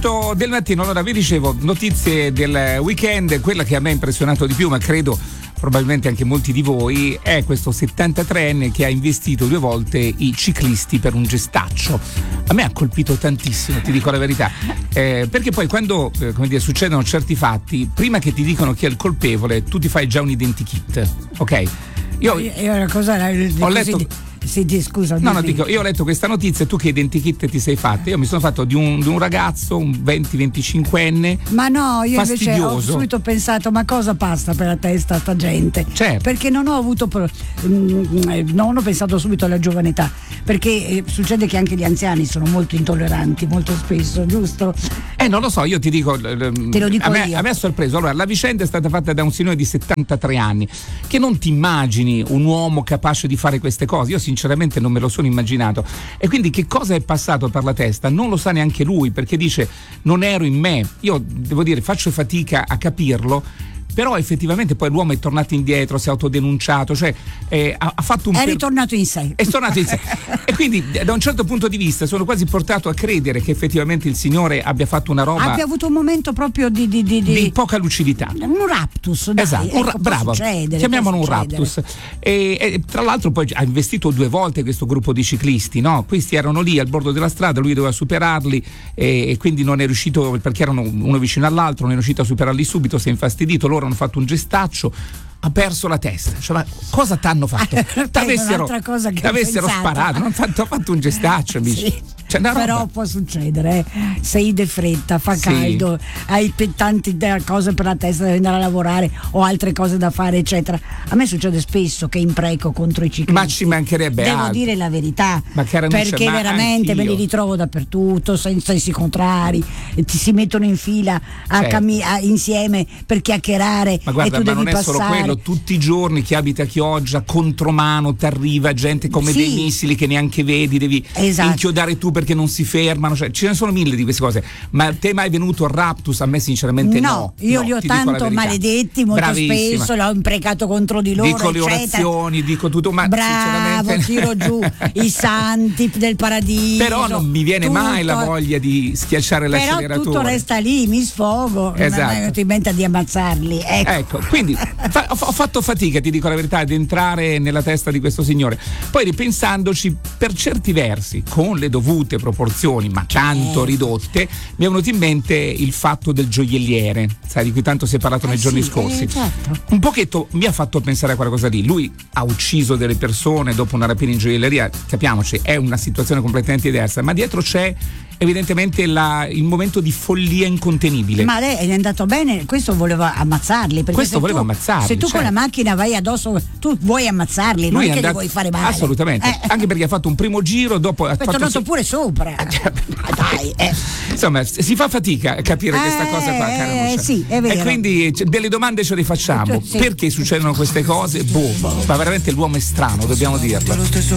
punto del mattino. Allora vi dicevo notizie del weekend. Quella che a me ha impressionato di più, ma credo probabilmente anche molti di voi, è questo 73enne che ha investito 2 volte i ciclisti per un gestaccio. A me ha colpito tantissimo, ti dico la verità, perché poi quando succedono certi fatti, prima che ti dicono chi è il colpevole, tu ti fai già un identikit, ok? Io ho letto. Scusa. No, dico, io ho letto questa notizia, tu che identikit ti sei fatta? Io mi sono fatto di un ragazzo, un 20-25enne. Ma no, io fastidioso. Invece ho subito pensato, ma cosa passa per la testa a sta gente? Certo. Perché non ho pensato subito alla giovane età, perché succede che anche gli anziani sono molto intolleranti, molto spesso, giusto? Non lo so, io ti dico, te lo dico a me ha sorpreso. Allora, la vicenda è stata fatta da un signore di 73 anni, che non ti immagini un uomo capace di fare queste cose. Io sinceramente non me lo sono immaginato, e quindi che cosa è passato per la testa non lo sa neanche lui, perché dice non ero in me. Io devo dire, faccio fatica a capirlo, però effettivamente poi l'uomo è tornato indietro, si è autodenunciato, cioè ha fatto un... È ritornato in sé. È tornato in sé. E quindi da un certo punto di vista sono quasi portato a credere che effettivamente il signore abbia fatto una roba... Abbia avuto un momento proprio di poca lucidità. Un raptus, dai. Esatto, bravo, chiamiamolo un raptus. E tra l'altro poi ha investito 2 volte questo gruppo di ciclisti, no? Questi erano lì al bordo della strada, lui doveva superarli e quindi non è riuscito, perché erano uno vicino all'altro, non è riuscito a superarli subito, si è infastidito, loro hanno fatto un gestaccio, ha perso la testa. Cioè, ma cosa t'hanno fatto? T'avessero sparato, non ha fatto un gestaccio, amici. Sì. Cioè, però può succedere, sei di fretta, fa caldo, hai tante cose per la testa, devi andare a lavorare o altre cose da fare, eccetera. A me succede spesso che impreco contro i ciclisti. Ma ci mancherebbe devo altro. dire la verità, perché veramente anch'io. me li ritrovo dappertutto, sensi contrari, si mettono in fila insieme per chiacchierare. Ma guarda, e tu ma devi non è solo quello, tutti i giorni chi abita a Chioggia, contromano t'arriva gente come dei missili che neanche vedi, devi inchiodare tu perché non si fermano, cioè ce ne sono 1000 di queste cose. Ma te mai venuto il raptus? A me sinceramente no. Io li ho tanto maledetti molto Bravissima. Spesso, l'ho imprecato contro di loro, dico eccetera. Le orazioni, dico tutto, ma bravo, sinceramente tiro giù i santi del paradiso, però non mi viene mai la voglia di schiacciare l'acceleratore. Però tutto resta lì, mi sfogo, esatto. non ti metta di ammazzarli, ecco quindi ho fatto fatica, ti dico la verità, ad entrare nella testa di questo signore. Poi ripensandoci, per certi versi, con le dovute proporzioni ma tanto ridotte, mi è venuto in mente il fatto del gioielliere, sai, di cui tanto si è parlato nei giorni scorsi. Certo. Un pochetto mi ha fatto pensare a quella cosa lì. Lui ha ucciso delle persone dopo una rapina in gioielleria, capiamoci, è una situazione completamente diversa, ma dietro c'è evidentemente il momento di follia incontenibile. Ma lei è andato bene, questo voleva ammazzarli, perché se tu con la macchina vai addosso, tu vuoi ammazzarli, non è che li vuoi fare male. Assolutamente, anche perché ha fatto un primo giro, dopo ha tornato pure sopra. Dai, Insomma, si fa fatica a capire questa cosa qua, cara Muscia. Sì, è vero. E quindi delle domande ce le facciamo. Perché succedono queste cose? Ma veramente l'uomo è strano, dobbiamo dirlo.